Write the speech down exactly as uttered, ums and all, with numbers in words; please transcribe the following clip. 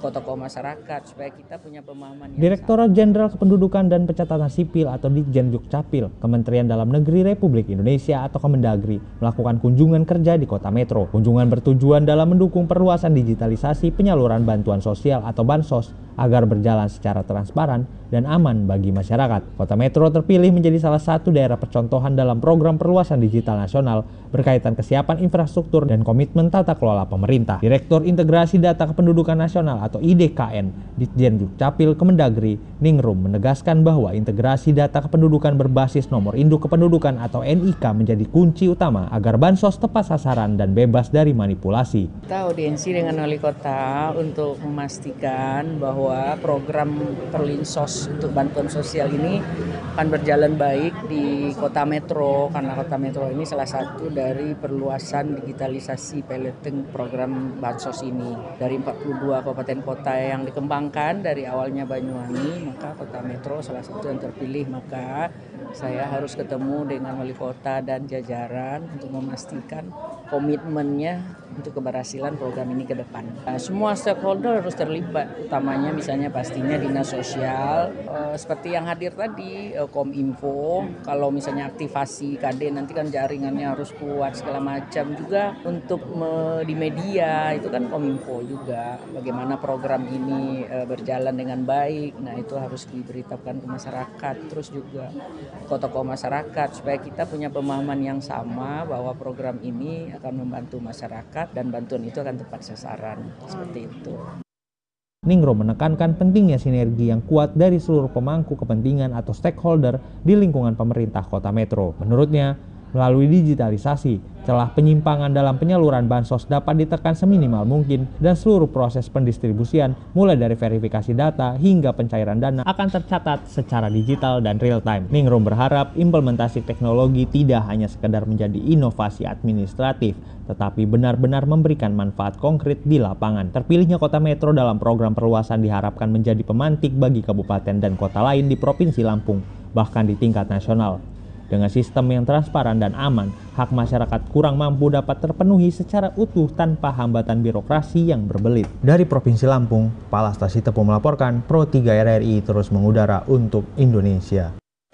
tokoh-tokoh masyarakat supaya kita punya pemahaman yang Direktorat Jenderal Kependudukan dan Pencatatan Sipil atau Ditjen Dukcapil, Kementerian Dalam Negeri Republik Indonesia atau Kemendagri melakukan kunjungan kerja di Kota Metro. Kunjungan bertujuan dalam mendukung perluasan digitalisasi penyaluran bantuan sosial atau bansos agar berjalan secara transparan dan aman bagi masyarakat. Kota Metro terpilih menjadi salah satu daerah percontohan dalam program perluasan digital nasional berkaitan kesiapan infrastruktur dan komitmen tata kelola pemerintah. Direktur Integrasi Data Kependudukan Nasional atau I D K N, Ditjen Dukcapil Kemendagri, Ningrum menegaskan bahwa integrasi data kependudukan berbasis nomor induk kependudukan atau N I K menjadi kunci utama agar bansos tepat sasaran dan bebas dari manipulasi. Kita audiensi dengan wali kota untuk memastikan bahwa program Perlinsos untuk bantuan sosial ini akan berjalan baik di Kota Metro, karena Kota Metro ini salah satu dari perluasan digitalisasi piloting program bansos ini. Dari empat puluh dua kabupaten kota yang dikembangkan dari awalnya Banyuwangi, maka Kota Metro salah satu yang terpilih. Maka saya harus ketemu dengan wali kota dan jajaran untuk memastikan komitmennya untuk keberhasilan program ini ke depan. Nah, semua stakeholder harus terlibat, utamanya misalnya pastinya dinas sosial, eh, seperti yang hadir tadi, eh, Kominfo, kalau misalnya aktivasi K D nanti kan jaringannya harus kuat segala macam, juga untuk me, di media itu kan Kominfo juga, bagaimana program ini eh, berjalan dengan baik. Nah itu harus diberitakan ke masyarakat, terus juga tokoh-tokoh masyarakat supaya kita punya pemahaman yang sama bahwa program ini akan membantu masyarakat dan bantuan itu akan tepat sasaran, seperti itu. Ningrum menekankan pentingnya sinergi yang kuat dari seluruh pemangku kepentingan atau stakeholder di lingkungan pemerintah Kota Metro. Menurutnya, melalui digitalisasi, celah penyimpangan dalam penyaluran bansos dapat ditekan seminimal mungkin dan seluruh proses pendistribusian mulai dari verifikasi data hingga pencairan dana akan tercatat secara digital dan real time. Ningrum berharap implementasi teknologi tidak hanya sekedar menjadi inovasi administratif, tetapi benar-benar memberikan manfaat konkret di lapangan. Terpilihnya Kota Metro dalam program perluasan diharapkan menjadi pemantik bagi kabupaten dan kota lain di Provinsi Lampung, bahkan di tingkat nasional. Dengan sistem yang transparan dan aman, hak masyarakat kurang mampu dapat terpenuhi secara utuh tanpa hambatan birokrasi yang berbelit. Dari Provinsi Lampung, Palasta Sitepu melaporkan, Pro tiga R R I terus mengudara untuk Indonesia.